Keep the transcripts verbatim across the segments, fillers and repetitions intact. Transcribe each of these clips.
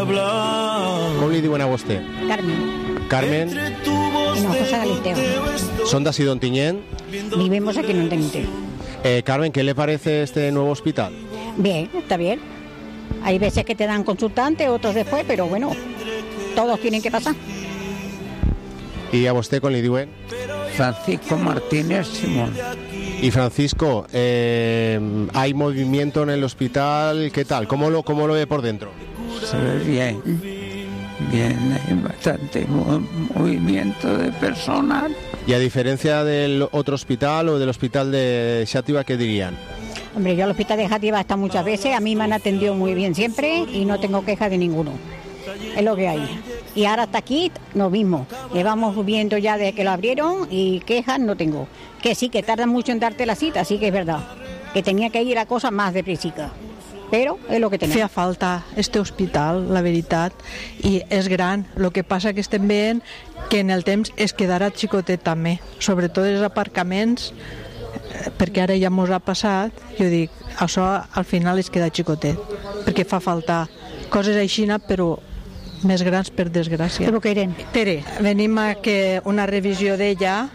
hablar. Com li diuen a vostè? Carmen. Carmen. Hinojosa Galiteo. ¿Son de así Ontinyent? Vivimos aquí en Ontinyent. Eh, Carmen, ¿qué le parece este nuevo hospital? Bien, está bien. Hay veces que te dan consultante, otros después, pero bueno, todos tienen que pasar. ¿Y a vostè com li diuen? Francisco Martínez Simón. Y Francisco, eh, ¿hay movimiento en el hospital? ¿Qué tal? ¿Cómo lo, cómo lo ve por dentro? Se ve bien, bien, hay bastante movimiento de personas. Y a diferencia del otro hospital o del hospital de Xàtiva, ¿qué dirían? Hombre, yo al hospital de Xàtiva he estado muchas veces, a mí me han atendido muy bien siempre y no tengo quejas de ninguno. Es lo que hay. Y ahora hasta aquí lo mismo. Llevamos viendo ya desde que lo abrieron y quejas no tengo. Que sí, que tardan mucho en darte la cita, sí que es verdad. Que tenía que ir a cosas más deprisa. Però és el que tenim. Feia falta este hospital, la veritat, i és gran. El que passa que estem veient que en el temps es quedarà xicotet també, sobretot els aparcaments, perquè ara ja mos ha passat, jo dic, això al final es queda xicotet, perquè fa falta coses així, però més grans per desgràcia. Però què eren? Tere, venim a que una revisió d'ella.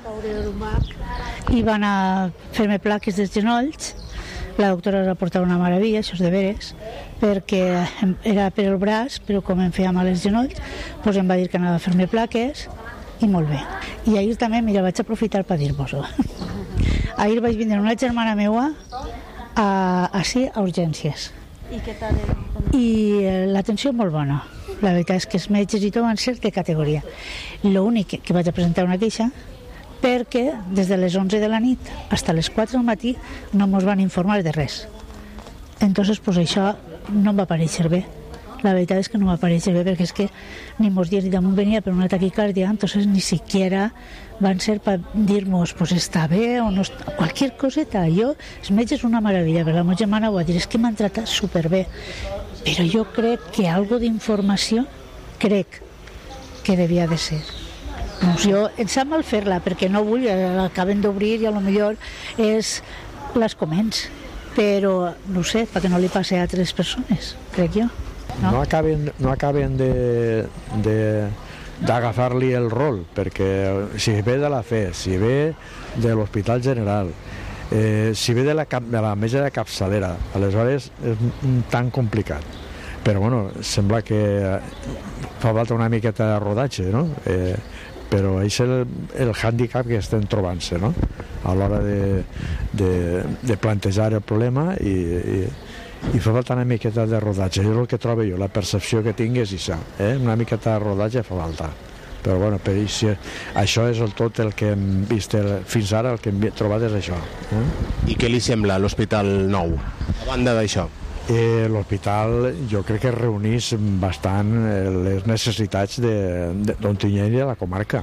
I van a fer-me plaques dels genolls. La doctora va portar una meravella, això és de veres, perquè era per el braç, però com em feia mal els genolls, doncs em va dir que anava a fer-me plaques, i molt bé. I ahir també, mira, vaig aprofitar per dir-vos-ho. Ahir vaig vindre una germana meua a, a ser a urgències. I què tal? I l'atenció molt bona. La veritat és que els metges i tot van ser de categoria. L'únic que vaig a presentar una queixa perquè des de les onze de la nit fins a les quatre del matí no ens van informar de res. Entonces, pues això no em va parèixer bé. La veritat és que no em va parèixer bé perquè és que ni mos dir damunt venia per una taquicàrdia, entonces ni siquiera van ser per dir-nos pues està bé o no està... Qualquier coseta. Jo, els metges una meravella, perquè la meva germana ho va dir, és que m'han tratat superbé. Però jo crec que algo d'informació crec que devia de ser. Doncs jo em sap mal fer-la perquè no vull, acaben d'obrir i a lo millor és les comens, però no sé, perquè no li passi a altres persones, crec jo. No, no acaben, no acaben de, de, d'agafar-li el rol, perquè si ve de la fe, si ve de l'Hospital General, eh, si ve de la, cap, de la mesa de capçalera, aleshores és tan complicat. Però bueno, sembla que fa falta una miqueta de rodatge, no? Eh, però és el, el hàndicap que estem trobant-se, no? A l'hora de, de, de plantejar el problema i, i, i fa falta una miqueta de rodatge. És el que trobo jo, la percepció que tinc és això, eh? Una miqueta de rodatge fa falta. Però bueno, per això, això és el tot el que hem vist el, fins ara, el que hem trobat és això. Eh? I què li sembla l'hospital nou, a banda d'això? Eh, l'hospital jo crec que reunís bastant les necessitats d'Ontinyent i de la comarca.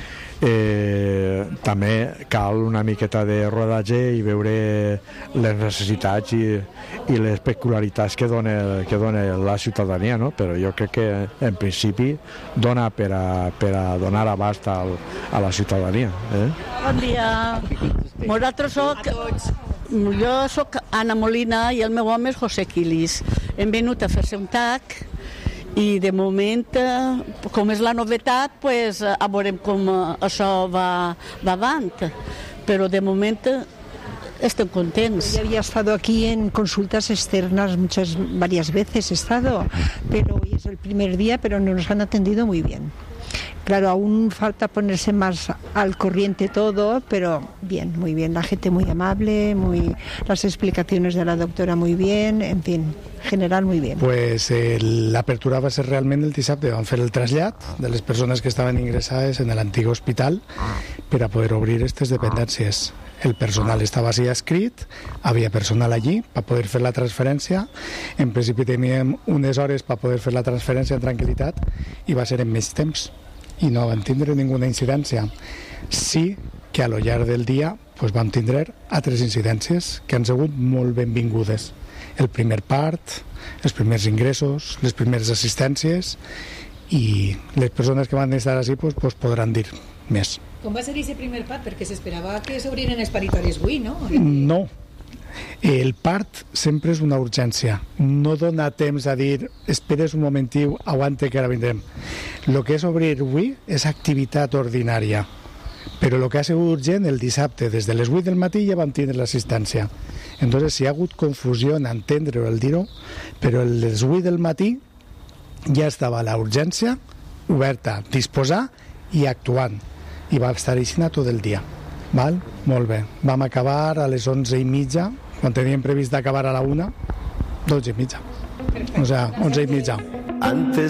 Eh, també cal una miqueta de rodatge i veure les necessitats i, i les peculiaritats que dona, que dona la ciutadania, no? Però jo crec que en principi dona per a, per a donar abast al, a la ciutadania. Eh? Bon dia. Nosaltres soc... Jo sóc Anna Molina i el meu home és José Quilis. Hem venut a fer-se un tac i de moment, com és la novetat, pues, a veure com això va, va avant. Pero de moment estoy contents. Ya había estado aquí en consultas externas muchas, varias veces he estado, pero hoy es el primer día, pero nos han atendido muy bien. Claro, aún falta ponerse más al corriente todo, pero bien, muy bien. La gente muy amable, muy las explicaciones de la doctora muy bien, en fin, en general muy bien. Pues eh, l'apertura va ser realment el dissabte. Vam fer el trasllat de les persones que estaven ingressades en l'antic hospital per a poder obrir aquestes dependències. El personal estava així escrit, havia personal allí per poder fer la transferència. En principi teníem unes hores per poder fer la transferència en tranquil·litat i va ser en més temps. I no vam tindre ninguna incidència. Sí que a lo llarg del dia pues, vam tindre altres incidències que han sigut molt benvingudes. El primer part, els primers ingressos, les primeres assistències i les persones que van estar així pues, pues, podran dir més. Com va ser aquest primer part? Perquè s'esperava que s'obriren els paritoris avui, no? No. El part sempre és una urgència. No dona temps a dir esperes un momentiu, aguante que ara vindrem. El que és obrir avui és activitat ordinària. Però el que ha sigut urgent, el dissabte, des de les vuit del matí ja vam tindre l'assistència. Entonces, si hi ha hagut confusió en entendre-ho, el dir-ho, però a les vuit del matí ja estava la urgència oberta, disposar i actuant. I va estar així tot el dia. Val? Molt bé. Vam acabar a les onze i mitja, quan teníem previst d'acabar a la una, dotze i mitja. O sigui, onze i mitja. Antes